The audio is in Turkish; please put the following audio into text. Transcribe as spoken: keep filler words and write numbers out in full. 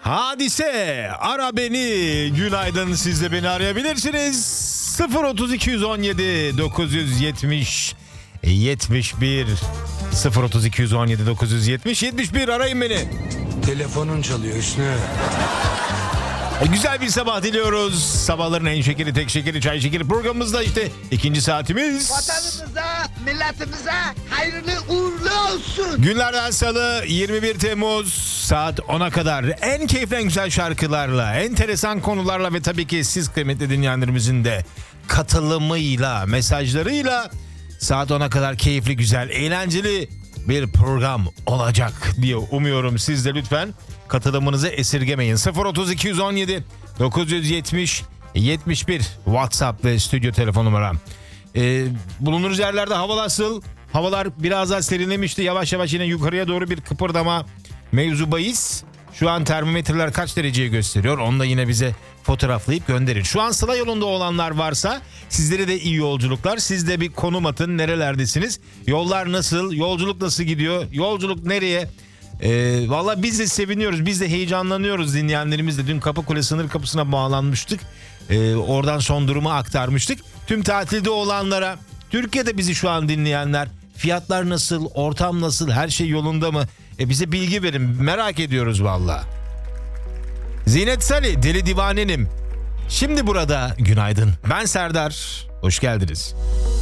Hadise ara beni. Günaydın, siz de beni arayabilirsiniz. sıfır otuz iki on yedi dokuz yetmiş yetmiş bir sıfır otuz iki on yedi dokuz yetmiş yetmiş bir arayın beni. Telefonun çalıyor Hüsnü. Güzel bir sabah diliyoruz. Sabahların en şekeri, tek şekeri, çay şekeri programımızda işte ikinci saatimiz. Vatanımıza, milletimize hayırlı uğurlu olsun. Günlerden Salı yirmi bir Temmuz saat ona kadar en keyifli, en güzel şarkılarla, enteresan konularla ve tabii ki siz kıymetli dinleyenlerimizin de katılımıyla, mesajlarıyla saat ona kadar keyifli, güzel, eğlenceli bir program olacak diye umuyorum. Siz de lütfen katılımınızı esirgemeyin. sıfır otuz iki on yedi dokuz yetmiş yetmiş bir WhatsApp ve stüdyo telefon numaram. Ee, bulunduğunuz yerlerde hava nasıl? Havalar biraz daha serinlemişti. Yavaş yavaş yine yukarıya doğru bir kıpırdama mevzu bahis. Şu an termometreler kaç dereceyi gösteriyor? Onu da yine bize fotoğraflayıp gönderin. Şu an Sıla yolunda olanlar varsa sizlere de iyi yolculuklar. Siz de bir konum atın, nerelerdesiniz? Yollar nasıl? Yolculuk nasıl gidiyor? Yolculuk nereye? Ee, Valla biz de seviniyoruz, biz de heyecanlanıyoruz dinleyenlerimizle. Dün Kapıkule sınır kapısına bağlanmıştık. Ee, oradan son durumu aktarmıştık. Tüm tatilde olanlara, Türkiye'de bizi şu an dinleyenler, fiyatlar nasıl, ortam nasıl, her şey yolunda mı? E bize bilgi verin, merak ediyoruz valla. Zinet Salih, Deli Divanenim. Şimdi burada günaydın. Ben Serdar, hoş geldiniz.